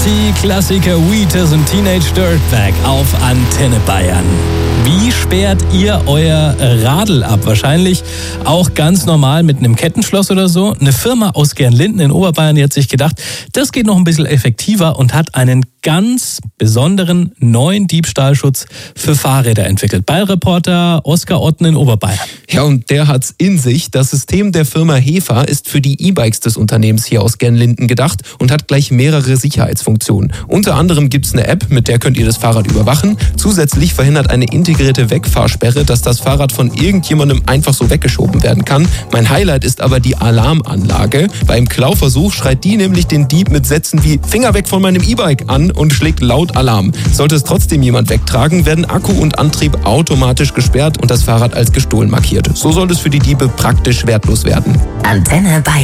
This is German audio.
Party-Klassiker Wheatus und Teenage Dirtbag auf Antenne Bayern. Wie sperrt ihr euer Radl ab? Wahrscheinlich auch ganz normal mit einem Kettenschloss oder so. Eine Firma aus Gernlinden in Oberbayern, die hat sich gedacht, das geht noch ein bisschen effektiver und hat einen ganz besonderen neuen Diebstahlschutz für Fahrräder entwickelt. Bayern-Reporter Oskar Otten in Oberbayern. Ja, und der hat's in sich. Das System der Firma Hefa ist für die E-Bikes des Unternehmens hier aus Gernlinden gedacht und hat gleich mehrere Sicherheitsfunktionen. Unter anderem gibt's eine App, mit der könnt ihr das Fahrrad überwachen. Zusätzlich verhindert eine integrierte Wegfahrsperre, dass das Fahrrad von irgendjemandem einfach so weggeschoben werden kann. Mein Highlight ist aber die Alarmanlage. Beim Klauversuch schreit die nämlich den Dieb mit Sätzen wie „Finger weg von meinem E-Bike" an und schlägt laut Alarm. Sollte es trotzdem jemand wegtragen, werden Akku und Antrieb automatisch gesperrt und das Fahrrad als gestohlen markiert. So soll es für die Diebe praktisch wertlos werden. Antenne Bayern.